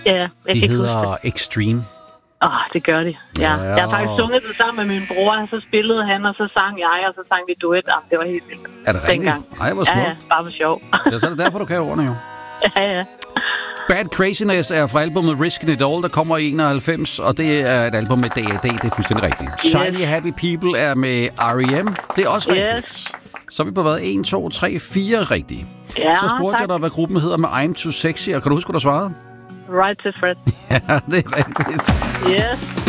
Ja, De hedder Extreme. Det gør de. Ja. Jeg har faktisk sunget det sammen med min bror, så spillede han, og så sang jeg, og så sang vi duet. Det var helt vildt. Er det rigtigt? Ej, hvor smukt. Ja, bare for sjov. Ja, så er det derfor, du kan ordene jo. Ja. Bad Craziness er fra albumet Risking It All, der kommer i 91, og det er et album med D.A.D., det er fuldstændig rigtigt. Yes. Shiny Happy People er med R.E.M., det er også rigtigt. Så er vi på hvad? 1, 2, 3, 4 rigtige. Ja, så spurgte jeg dig, hvad gruppen hedder med I'm Too Sexy, og kan du huske, hvad du svarede? Right to Fred. Ja, det er rigtigt. Yes.